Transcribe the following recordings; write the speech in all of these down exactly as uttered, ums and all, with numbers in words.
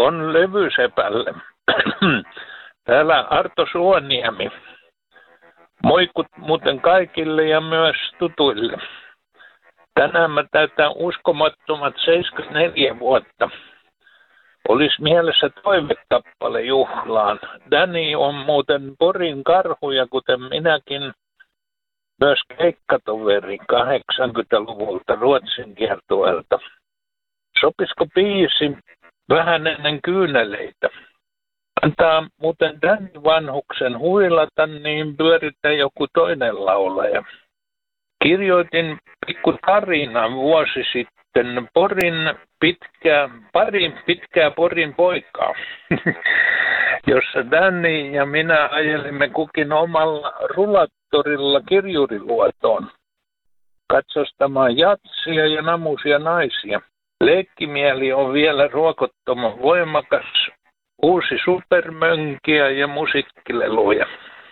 on levysepälle. Täällä Arto Suoniemi. Moikut muuten kaikille ja myös tutuille. Tänään mä täytän uskomattomat seitsemänkymmentäneljä vuotta. Olisi mielessä toivekappale juhlaan. Danny on muuten Porin karhuja, kuten minäkin. Myös keikkatoveri kahdeksankymmentäluvulta Ruotsin kiertueelta. Sopisiko biisi vähän ennen kyyneleitä? Antaa muuten Danny vanhuksen huilata, niin pyöritään joku toinen laulaja. Kirjoitin pikku tarinan vuosi sitten Porin pitkää, pari pitkää Porin poikaa, jossa Danny ja minä ajelimme kukin omalla rulattorilla kirjuriluotoon katsostamaan jatsia ja namusia naisia. Leikkimieli on vielä ruokottoman voimakas, uusi supermönkiä ja musiikkileluja.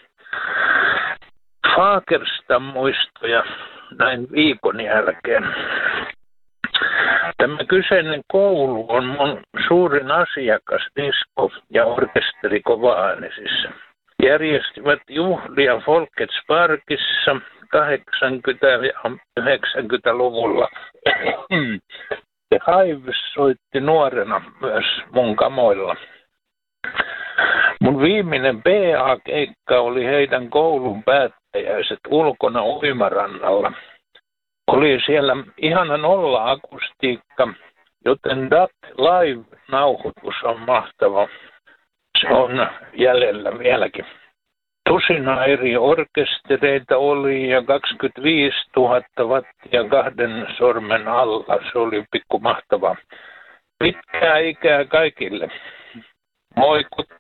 Fagerstam muistoja näin viikon jälkeen. Tämä kyseinen koulu on mun suurin asiakas disko- ja orkesteri Kova-äänisissä. Järjestivät juhlia Folkets Parkissa kahdeksankymmentä- ja yhdeksänkymmentäluvulla. The Hives soitti nuorena myös mun kamoilla. Mun viimeinen B A-keikka oli heidän koulun päättäjäiset ulkona uimarannalla. Oli siellä ihana nolla-akustiikka, joten Dat Live-nauhoitus on mahtava. Se on jäljellä vieläkin. Tusina eri orkestereita oli ja kaksikymmentäviisituhatta wattia kahden sormen alla. Se oli pikku mahtavaa. Pitkää ikää kaikille. Moikut.